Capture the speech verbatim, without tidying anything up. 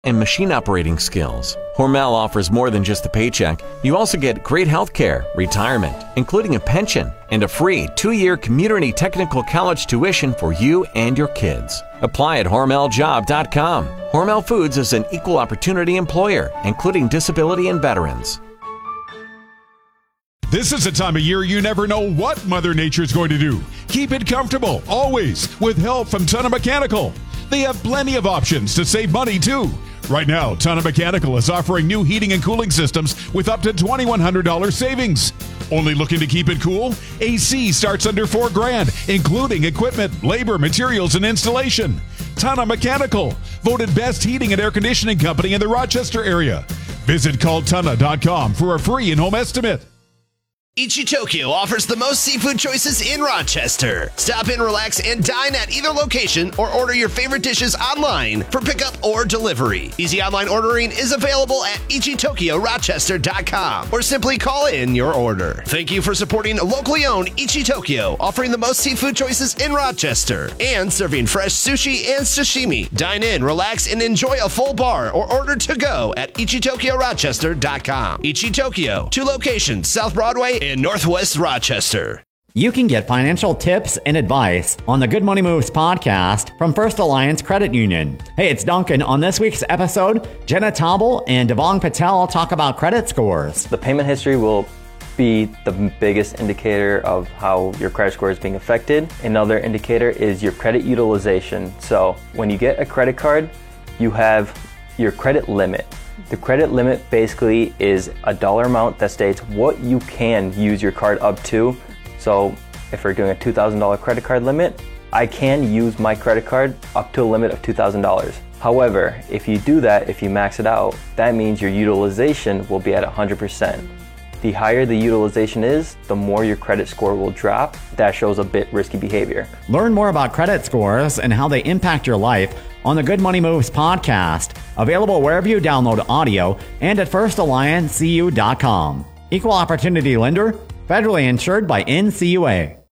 and machine operating skills. Hormel offers more than just a paycheck. You also get great health care, retirement, including a pension, and a free two-year community technical college tuition for you and your kids. Apply at hormel job dot com. Hormel Foods is an equal opportunity employer, including disability and veterans. This is a time of year you never know what Mother Nature's going to do. Keep it comfortable, always, with help from Tonna Mechanical. They have plenty of options to save money, too. Right now, Tonna Mechanical is offering new heating and cooling systems with up to twenty-one hundred dollars savings. Only looking to keep it cool? A C starts under four grand, including equipment, labor, materials, and installation. Tonna Mechanical, voted best heating and air conditioning company in the Rochester area. Visit call tonna dot com for a free in-home estimate. Ichi Tokyo offers the most seafood choices in Rochester. Stop in, relax, and dine at either location or order your favorite dishes online for pickup or delivery. Easy online ordering is available at ichi tokyo rochester dot com or simply call in your order. Thank you for supporting locally owned Ichi Tokyo, offering the most seafood choices in Rochester and serving fresh sushi and sashimi. Dine in, relax, and enjoy a full bar or order to go at ichi tokyo rochester dot com. Ichi Tokyo, two locations, South Broadway in Northwest Rochester. You can get financial tips and advice on the Good Money Moves podcast from First Alliance Credit Union. Hey, it's Duncan. On this week's episode, Jenna Taubel and Devang Patel talk about credit scores. The payment history will be the biggest indicator of how your credit score is being affected. Another indicator is your credit utilization. So when you get a credit card, you have your credit limit. The credit limit basically is a dollar amount that states what you can use your card up to. So if we're doing a two thousand dollars credit card limit, I can use my credit card up to a limit of two thousand dollars. However, if you do that, if you max it out, that means your utilization will be at one hundred percent. The higher the utilization is, the more your credit score will drop. That shows a bit risky behavior. Learn more about credit scores and how they impact your life on the Good Money Moves podcast, available wherever you download audio and at first alliance c u dot com. Equal opportunity lender, federally insured by N C U A.